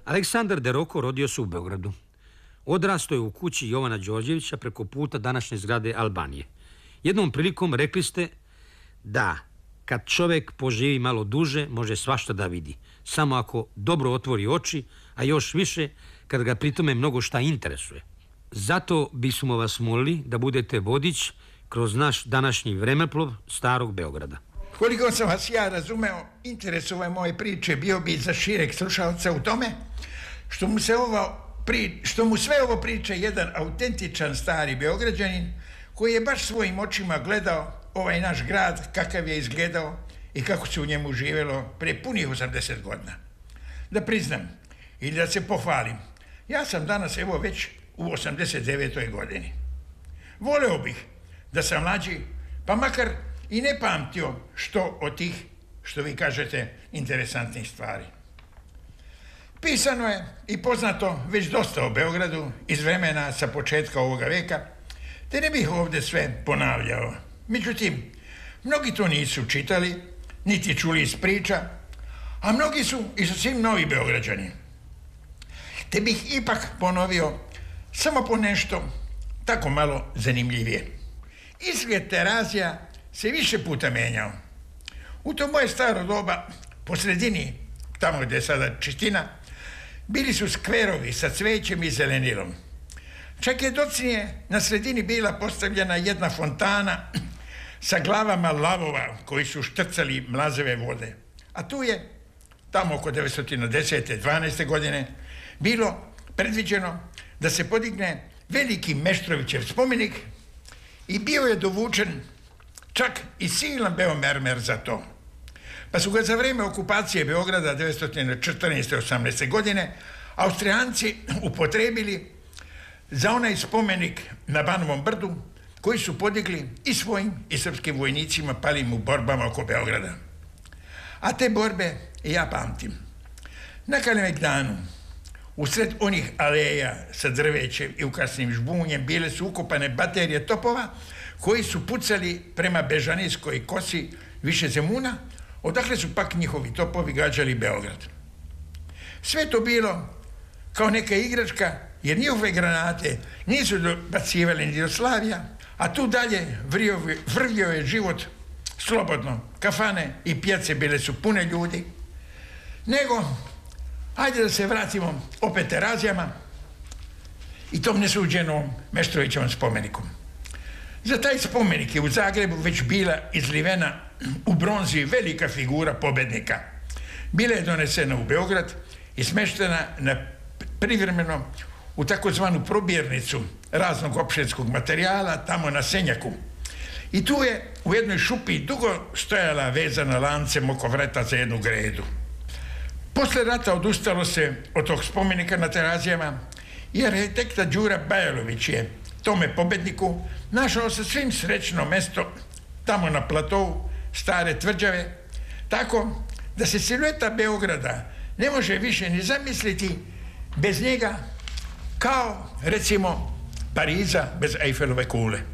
Aleksandar de Roko rodio se u Beogradu. Odrastao je u kući Jovana Đorđevića preko puta današnje zgrade Albanije. Jednom prilikom rekli ste da kad čovjek poživi malo duže može svašta da vidi, samo ako dobro otvori oči, a još više kad ga pritome mnogo šta interesuje. Zato bismo vas molili da budete vodič kroz naš današnji vremeplov starog Beograda. Koliko sam vas ja razumeo, interes ove moje priče bio bi za šireg slušalca u tome što mu sve ovo priča jedan autentičan stari Beograđanin koji je baš svojim očima gledao ovaj naš grad kakav je izgledao i kako se u njemu živjelo prije punih 80 godina. Da priznam ili da se pohvalim, ja sam danas evo već u 89. godini. Voleo bih da sam mlađi, pa makar i ne pamtio što od tih, što vi kažete, interesantnih stvari. Pisano je i poznato već dosta o Beogradu iz vremena sa početka ovoga veka, te ne bih ovdje sve ponavljao. Međutim, mnogi to nisu čitali, niti čuli iz priča, a mnogi su i sasvim novi Beograđani. Te bih ipak ponovio samo po nešto tako malo zanimljivije. Izgled Terazija se više puta menjao. U to moje staro doba, po sredini, tamo gdje je sada Čistina, bili su skverovi sa cvećem i zelenilom. Čak je docnije na sredini bila postavljena jedna fontana sa glavama lavova koji su štrcali mlazeve vode. A tu je, tamo oko 1910. 12. godine, bilo predviđeno da se podigne veliki Meštrovićev spomenik i bio je dovučen čak i silan beomermer za to. Pa su ga za vrijeme okupacije Beograda 1914. 18. godine Austrijanci upotrebili za onaj spomenik na Banovom brdu koji su podigli i svojim i srpskim vojnicima palim u borbama oko Beograda. A te borbe ja pamtim. Na Kalemegdanu, usred onih aleja sa drvećem i ukrasnim žbunjem bile su ukopane baterije topova koji su pucali prema Bežanijskoj kosi više Zemuna, odakle su pak njihovi topovi gađali Beograd. Sve to bilo kao neka igračka, jer njihove granate nisu dobacivali ni do Slavija, a tu dalje vrvio je život slobodno. Kafane i pijace bile su pune ljudi. Nego, hajde da se vratimo opet Terazijama i tom nesuđenom Meštrovićevom spomeniku. Za taj spomenik je u Zagrebu već bila izlivena u bronzi velika figura pobednika. Bila je donesena u Beograd i smeštena privremeno u takozvanu probirnicu raznog opšetskog materijala tamo na Senjaku. I tu je u jednoj šupi dugo stojala vezana lancem oko vrata za jednu gredu. Posle rata odustalo se od tog spomenika na Terazijama i arhitekta Đura Bajalović je tome pobedniku našao sasvim srećno mesto tamo na platovu stare tvrđave, tako da se silueta Beograda ne može više ni zamisliti bez njega, kao recimo Pariza bez Eiffelove kule.